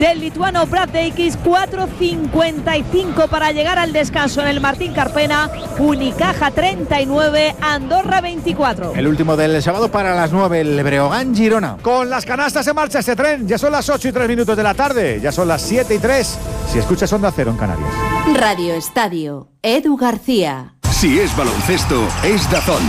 del lituano Braddeikis, 4:55 para llegar al descanso en el Martín Carpena. Unicaja 39, Andorra 24. El último del sábado para las 9, el Breogán Girona. Con las canastas en marcha este tren. Ya son las 8:03 de la tarde. Ya son las 7:03. Si escuchas Onda Cero en Canarias. Radio Estadio, Edu García. Si es baloncesto, es DAZN.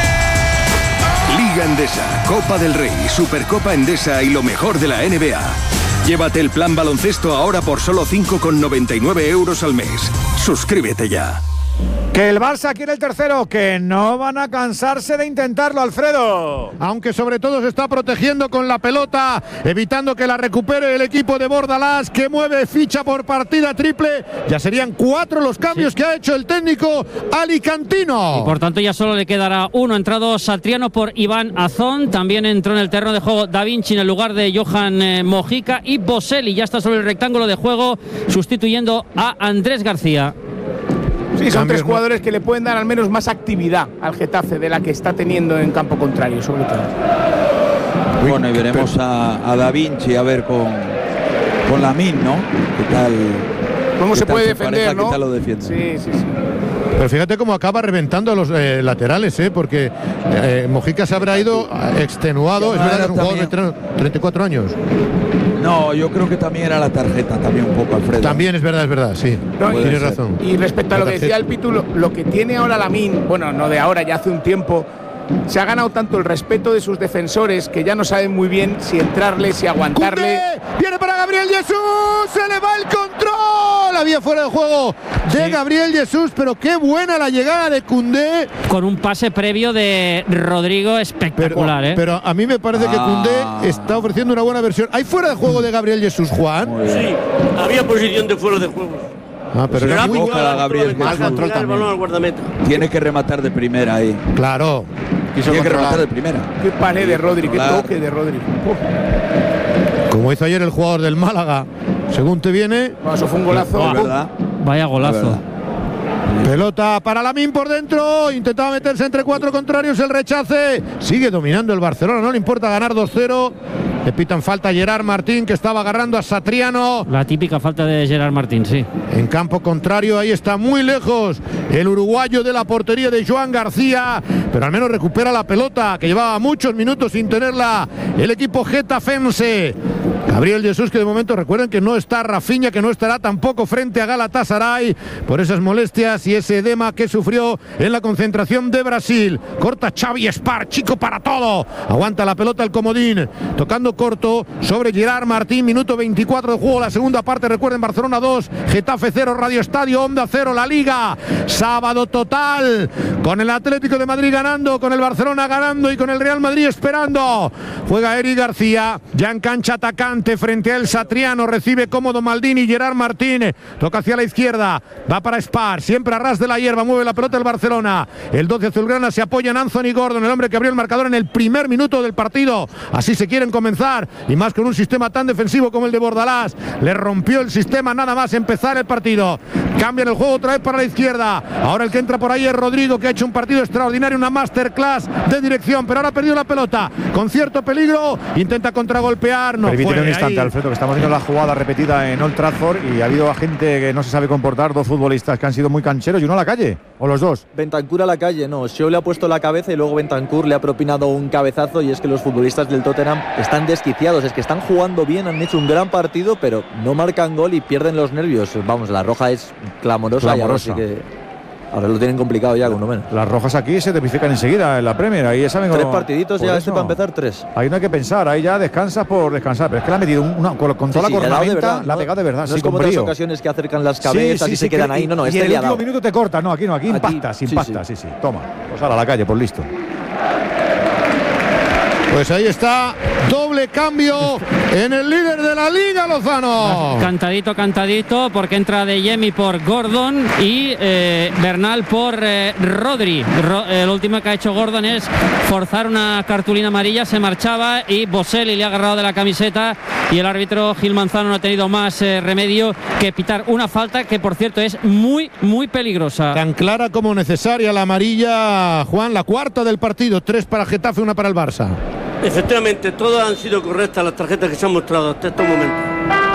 Liga Endesa, Copa del Rey, Supercopa Endesa y lo mejor de la NBA. Llévate el plan baloncesto ahora por solo 5,99 € al mes. Suscríbete ya. Que el Barça quiere el tercero, que no van a cansarse de intentarlo, Alfredo. Aunque sobre todo se está protegiendo con la pelota, evitando que la recupere el equipo de Bordalás, que mueve ficha por partida triple. Ya serían 4 los cambios que ha hecho el técnico alicantino. Y por tanto ya solo le quedará uno. Entrado Satriano por Iván Azón. También entró en el terreno de juego Da Vinci en el lugar de Johan Mojica. Y Boselli ya está sobre el rectángulo de juego, sustituyendo a Andrés García. Sí, son 3 jugadores que le pueden dar al menos más actividad al Getafe de la que está teniendo en campo contrario, sobre todo. Bueno, y veremos a Da Vinci a ver con Lamine, ¿no? ¿Qué tal? ¿Cómo se puede defender, pareja, no? ¿qué tal lo defiende? Sí. Pero fíjate cómo acaba reventando a los laterales, porque Mojica se habrá ido extenuado. Es verdad que es un jugador de 34 años. No, yo creo que también era la tarjeta, también un poco, Alfredo. También es verdad, sí. No, tienes razón. Y respecto a lo que decía el Pitu, lo que tiene ahora Lamine, bueno, no de ahora, ya hace un tiempo, se ha ganado tanto el respeto de sus defensores que ya no saben muy bien si entrarle, si aguantarle. ¡Cundé! Viene para Gabriel Jesús, se le va el control. Había fuera de juego de Gabriel Jesús, pero qué buena la llegada de Cundé. Con un pase previo de Rodrigo espectacular, pero a mí me parece que Cundé está ofreciendo una buena versión. ¿Hay fuera de juego de Gabriel Jesús, Juan? Sí, había posición de fuera de juego. Pero era muy boca Gabriel Jesús. Control también. Tiene que rematar de primera ahí. Claro. Tiene que rematar de primera. Qué pared de Rodri, qué toque de Rodri. Como hizo ayer el jugador del Málaga. Según te viene. Eso fue un golazo. ¿Verdad? Vaya golazo. Pelota para Lamine por dentro. Intentaba meterse entre 4 contrarios. El rechace. Sigue dominando el Barcelona. No le importa ganar 2-0. Le pitan falta a Gerard Martín, que estaba agarrando a Satriano. La típica falta de Gerard Martín, sí. En campo contrario, ahí está muy lejos el uruguayo de la portería de Joan García, pero al menos recupera la pelota, que llevaba muchos minutos sin tenerla el equipo getafense. Gabriel Jesús, que de momento recuerden que no está Rafinha, que no estará tampoco frente a Galatasaray por esas molestias y ese edema que sufrió en la concentración de Brasil. Corta Xavi Espar, chico para todo. Aguanta la pelota el comodín, tocando corto sobre Gerard Martín. Minuto 24 de juego, la segunda parte. Recuerden, Barcelona 2, Getafe 0, Radio Estadio, Onda 0, la Liga. Sábado total, con el Atlético de Madrid ganando, con el Barcelona ganando y con el Real Madrid esperando. Juega Eric García, ya en cancha atacante frente a el Satriano. Recibe cómodo Maldini, Gerard Martín. Toca hacia la izquierda, va para Spar, siempre a ras de la hierba, mueve la pelota el Barcelona. El 12 azulgrana se apoya en Anthony Gordon, el hombre que abrió el marcador en el primer minuto del partido. Así se quieren comenzar, y más con un sistema tan defensivo como el de Bordalás. Le rompió el sistema nada más empezar el partido. Cambian el juego otra vez para la izquierda. Ahora el que entra por ahí es Rodrigo, que ha hecho un partido extraordinario, una masterclass de dirección, pero ahora ha perdido la pelota con cierto peligro. Intenta contragolpear, no Permíteme fue un instante, ahí. Alfredo, que estamos viendo la jugada repetida en Old Trafford y ha habido gente que no se sabe comportar, 2 futbolistas que han sido muy cancheros y uno a la calle, o los dos. Bentancur a la calle, no. Shaw le ha puesto la cabeza y luego Bentancur le ha propinado un cabezazo, y es que los futbolistas del Tottenham están desquiciados, es que están jugando bien, han hecho un gran partido, pero no marcan gol y pierden los nervios. Vamos, la roja es clamorosa. Y ahora sí que ahora lo tienen complicado ya, con uno menos. Las rojas aquí se tipifican enseguida en la Premier, ahí ya saben. 3 partiditos ya, para empezar 3. Ahí no hay que pensar, ahí ya descansas por descansar, pero es que le ha metido con toda la cornamenta, la ha pegado de verdad. No es como otras ocasiones que acercan las cabezas y se quedan ahí, no, y el último minuto te corta, no, aquí impactas, sí. Toma, pues a la calle, por listo. Pues ahí está, doble cambio en el líder de la Liga, Lozano. Cantadito, porque entra De Jemi por Gordon y Bernal por Rodri. El último que ha hecho Gordon es forzar una cartulina amarilla, se marchaba y Boselli le ha agarrado de la camiseta, y el árbitro Gil Manzano no ha tenido más remedio que pitar una falta que, por cierto, es muy, muy peligrosa. Tan clara como necesaria la amarilla, Juan, la cuarta del partido, 3 para Getafe, 1 para el Barça. Efectivamente, todas han sido correctas las tarjetas que se han mostrado hasta estos momentos.